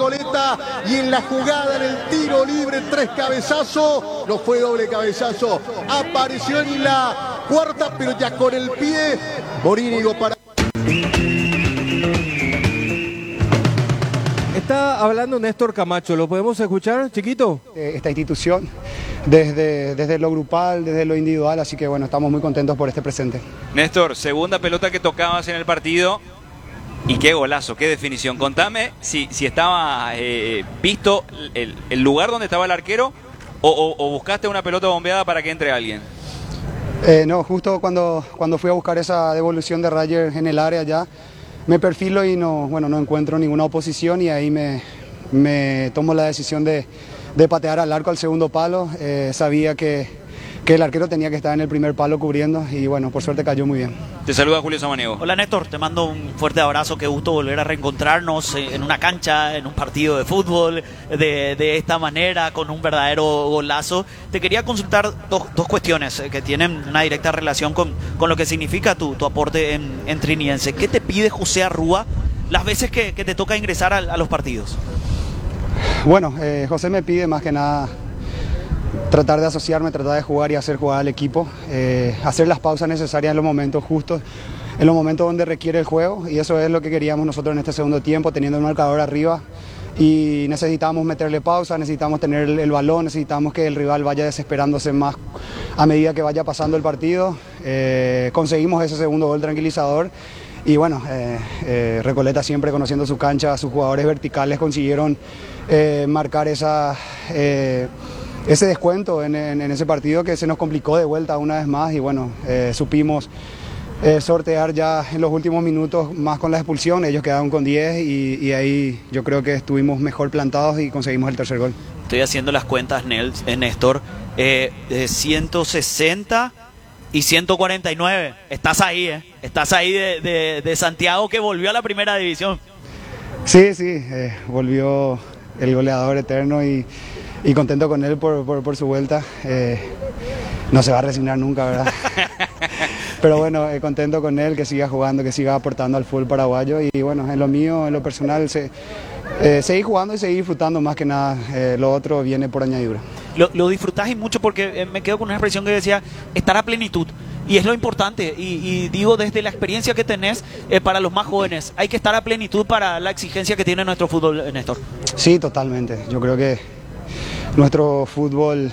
Recoleta y en la jugada, en el tiro libre, 3 cabezazos, no fue doble cabezazo, apareció en la cuarta, pero ya con el pie, Morínigo para... Está hablando Néstor Camacho, ¿lo podemos escuchar, chiquito? Esta institución, desde lo grupal, desde lo individual, así que bueno, estamos muy contentos por este presente. Néstor, segunda pelota que tocabas en el partido y qué golazo, qué definición. Contame si estaba visto el lugar donde estaba el arquero o buscaste una pelota bombeada para que entre alguien. No, justo cuando fui a buscar esa devolución de Rayer en el área ya, me perfilo y no encuentro ninguna oposición y ahí me tomo la decisión de patear al arco al segundo palo. Sabía que el arquero tenía que estar en el primer palo cubriendo y bueno, por suerte cayó muy bien. Te saluda Julio Samaniego. Hola Néstor, te mando un fuerte abrazo, qué gusto volver a reencontrarnos en una cancha, en un partido de fútbol, de esta manera, con un verdadero golazo. Te quería consultar dos cuestiones que tienen una directa relación con lo que significa tu aporte en Trinidense. ¿Qué te pide José Arrúa las veces que te toca ingresar a los partidos? Bueno, José me pide más que nada tratar de asociarme, tratar de jugar y hacer jugar al equipo, hacer las pausas necesarias en los momentos justos, en los momentos donde requiere el juego, y eso es lo que queríamos nosotros en este segundo tiempo, teniendo el marcador arriba, y necesitamos meterle pausa, necesitamos tener el balón, necesitamos que el rival vaya desesperándose más a medida que vaya pasando el partido. Conseguimos ese segundo gol tranquilizador. Y bueno, Recoleta siempre conociendo su cancha, sus jugadores verticales consiguieron marcar ese descuento en ese partido que se nos complicó de vuelta una vez más y bueno, supimos sortear ya en los últimos minutos más con la expulsión, ellos quedaron con 10 y ahí yo creo que estuvimos mejor plantados y conseguimos el tercer gol. Estoy haciendo las cuentas, Néstor, 160 y 149, estás ahí, estás ahí de Santiago que volvió a la primera división. Sí, volvió el goleador eterno y contento con él por su vuelta. No se va a resignar nunca, ¿verdad? Pero bueno, contento con él, que siga jugando, que siga aportando al fútbol paraguayo y bueno, en lo mío, en lo personal, seguir jugando y seguir disfrutando más que nada, lo otro viene por añadidura. Lo disfrutás y mucho porque me quedo con una expresión que decía, estar a plenitud. Y es lo importante, y digo desde la experiencia que tenés para los más jóvenes, hay que estar a plenitud para la exigencia que tiene nuestro fútbol, Néstor. Sí, totalmente. Yo creo que nuestro fútbol,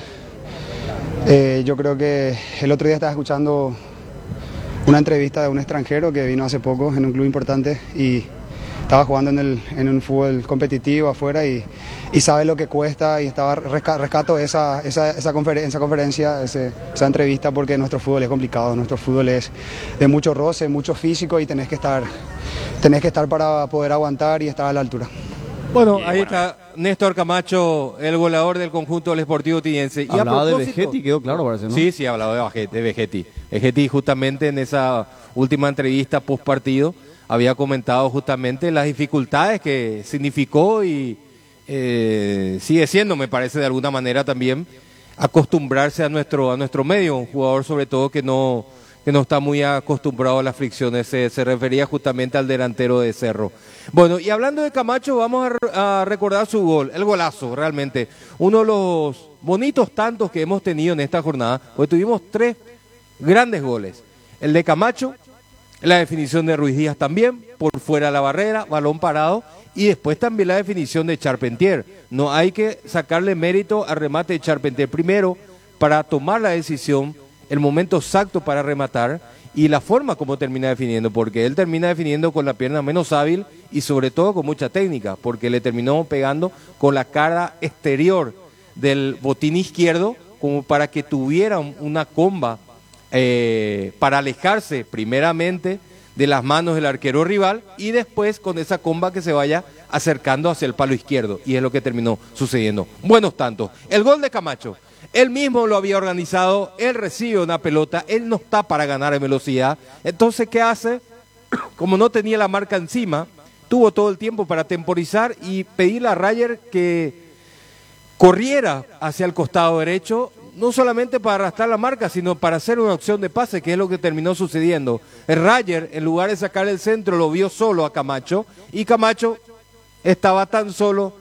yo creo que el otro día estaba escuchando una entrevista de un extranjero que vino hace poco en un club importante y estaba jugando en un fútbol competitivo afuera y sabe lo que cuesta y rescato esa conferencia, esa entrevista porque nuestro fútbol es complicado, nuestro fútbol es de mucho roce, mucho físico y tenés que estar para poder aguantar y estar a la altura. Bueno, ahí está Néstor Camacho, el goleador del conjunto del Sportivo Trinidense. Hablaba de Vegetti, quedó claro, parece, ¿no? Sí, hablaba de Vegetti. Vegetti justamente en esa última entrevista post partido había comentado justamente las dificultades que significó y sigue siendo, me parece, de alguna manera también acostumbrarse a nuestro medio, un jugador sobre todo que no está muy acostumbrado a las fricciones, se refería justamente al delantero de Cerro. Bueno, y hablando de Camacho, vamos a recordar su gol, el golazo, realmente, uno de los bonitos tantos que hemos tenido en esta jornada, porque tuvimos 3 grandes goles, el de Camacho, la definición de Ruiz Díaz también, por fuera de la barrera, balón parado, y después también la definición de Charpentier. No hay que sacarle mérito al remate de Charpentier primero para tomar la decisión, el momento exacto para rematar y la forma como termina definiendo, porque él termina definiendo con la pierna menos hábil y sobre todo con mucha técnica, porque le terminó pegando con la cara exterior del botín izquierdo como para que tuviera una comba para alejarse primeramente de las manos del arquero rival y después con esa comba que se vaya acercando hacia el palo izquierdo, y es lo que terminó sucediendo. Buenos tantos. El gol de Camacho, él mismo lo había organizado, él recibe una pelota, él no está para ganar en velocidad, entonces ¿qué hace? Como no tenía la marca encima, tuvo todo el tiempo para temporizar y pedirle a Rayer que corriera hacia el costado derecho, no solamente para arrastrar la marca, sino para hacer una opción de pase, que es lo que terminó sucediendo. El Rayer, en lugar de sacar el centro, lo vio solo a Camacho, y Camacho estaba tan solo